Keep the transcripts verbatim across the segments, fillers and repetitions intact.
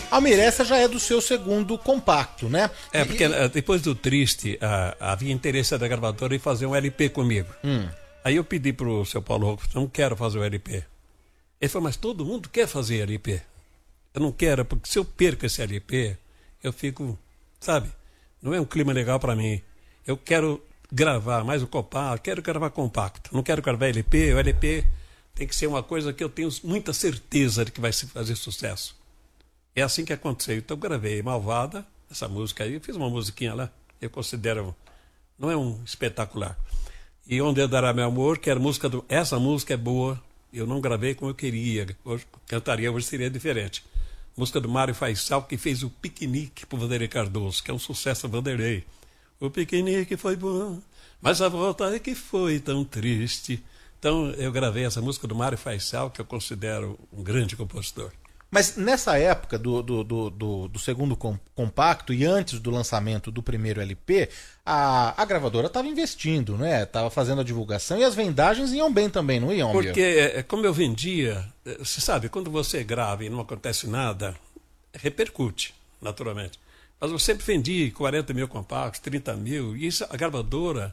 Almir, essa já é do seu segundo compacto, né? É, porque e... depois do Triste, ah, havia interesse da gravadora em fazer um L P comigo. Hum. Aí eu pedi pro seu Paulo Rocco, não quero fazer o L P. Ele falou, mas todo mundo quer fazer L P. Eu não quero, porque se eu perco esse L P, eu fico, sabe, não é um clima legal para mim. Eu quero gravar mais o compacto, quero gravar compacto. Não quero gravar L P, o L P tem que ser uma coisa que eu tenho muita certeza de que vai fazer sucesso. É assim que aconteceu. Então eu gravei Malvada, essa música aí, fiz uma musiquinha lá, eu considero, não é um espetacular. E Onde Andará Meu Amor, que era música do, essa música é boa, eu não gravei como eu queria, hoje cantaria, hoje seria diferente. Música do Mário Faisal, que fez o Piquenique pro Vanderlei Cardoso, que é um sucesso do Vanderlei. O piquenique foi bom, mas a volta é que foi tão triste. Então eu gravei essa música do Mário Faisal, que eu considero um grande compositor. Mas nessa época do, do, do, do, do segundo compacto e antes do lançamento do primeiro L P, a, a gravadora estava investindo, né? Estava fazendo a divulgação e as vendagens iam bem também, não iam? Porque como eu vendia, você sabe, quando você grava e não acontece nada, repercute, naturalmente. Mas eu sempre vendi quarenta mil compactos, trinta mil, e isso a gravadora,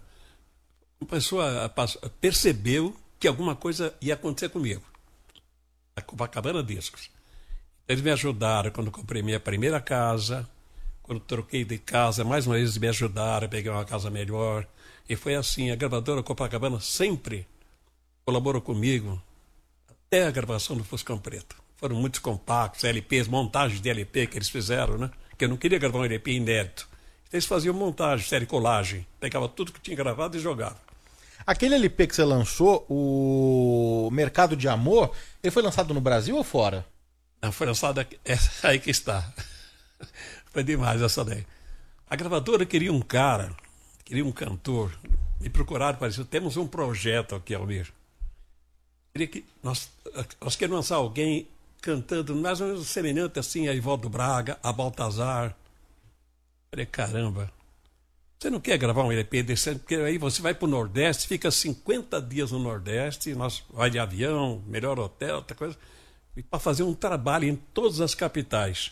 a pessoa percebeu que alguma coisa ia acontecer comigo. A Copacabana Discos. Eles me ajudaram quando comprei minha primeira casa, quando troquei de casa, mais uma vez me ajudaram a pegar uma casa melhor. E foi assim, a gravadora Copacabana sempre colaborou comigo, até a gravação do Fuscão Preto. Foram muitos compactos, L Ps, montagens de L P que eles fizeram, né? Porque eu não queria gravar um L P inédito. Então eles faziam montagem, série colagem, pegava tudo que tinha gravado e jogava. Aquele L P que você lançou, o Mercado de Amor, ele foi lançado no Brasil ou fora? Não, foi lançada aqui. Essa aí que está. Foi demais essa daí. A gravadora queria um cara, queria um cantor. Me procuraram para dizer, temos um projeto aqui, Almir. Queria que nós, nós queremos lançar alguém cantando mais ou menos semelhante assim a Ivaldo Braga, a Baltazar. Falei, caramba, você não quer gravar um L P desse? Porque aí você vai para o Nordeste, fica cinquenta dias no Nordeste, nós vai de avião, melhor hotel, outra coisa. E para fazer um trabalho em todas as capitais.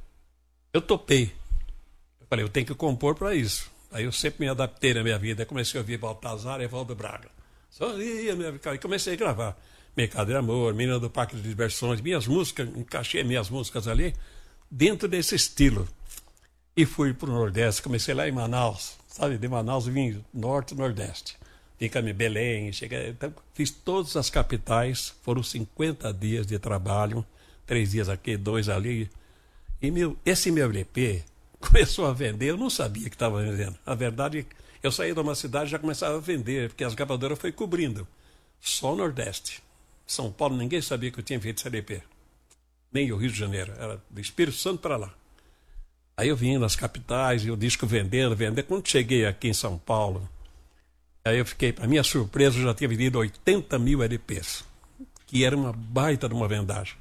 Eu topei. Eu falei, eu tenho que compor para isso. Aí eu sempre me adaptei na minha vida. Eu comecei a ouvir Baltazar e Evaldo Braga. Sorria, minha... E comecei a gravar. Mercado de Amor, Menina do Parque de Diversões, minhas músicas, encaixei minhas músicas ali, dentro desse estilo. E fui para o Nordeste, comecei lá em Manaus, sabe? De Manaus vim Norte e Nordeste. Fica em Belém, cheguei, então, fiz todas as capitais, foram cinquenta dias de trabalho, três dias aqui, dois ali. E meu, esse meu L P começou a vender, eu não sabia que estava vendendo. A verdade, eu saí de uma cidade e já começava a vender, porque as gravadoras foi cobrindo. Só o Nordeste. São Paulo, ninguém sabia que eu tinha feito esse L P. Nem o Rio de Janeiro, era do Espírito Santo para lá. Aí eu vim nas capitais, e o disco vendendo, vendendo. Quando cheguei aqui em São Paulo, aí eu fiquei, para minha surpresa, eu já tinha vendido oitenta mil L Ps, que era uma baita de uma vendagem.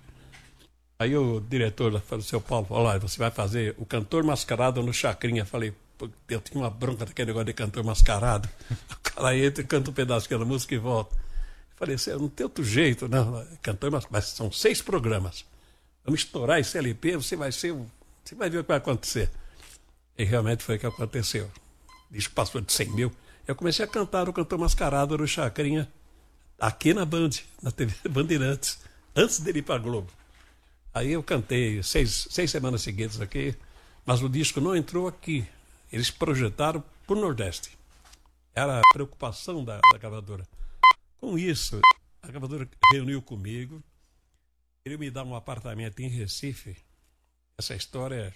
Aí o diretor falou, seu Paulo, falou, olha, você vai fazer o Cantor Mascarado no Chacrinha. Eu falei, eu tinha uma bronca daquele negócio de cantor mascarado. O cara entra, canta um pedaço daquela música e volta. Eu falei, assim, não tem outro jeito, não. Cantor mascarado, mas são seis programas. Vamos estourar esse L P, você vai ser, você vai ver o que vai acontecer. E realmente foi o que aconteceu. O disco passou de cem mil. Eu comecei a cantar o Cantor Mascarado no Chacrinha, aqui na Band, na T V Bandeirantes, antes dele ir para a Globo. Aí eu cantei seis, seis semanas seguidas aqui, mas o disco não entrou aqui. Eles projetaram para o Nordeste. Era a preocupação da, da gravadora. Com isso, a gravadora reuniu comigo, queria me dar um apartamento em Recife. Essa história,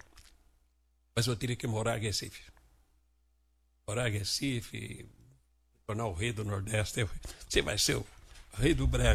mas eu teria que morar em Recife. Morar em Recife, tornar o rei do Nordeste. Você vai ser o rei do brega.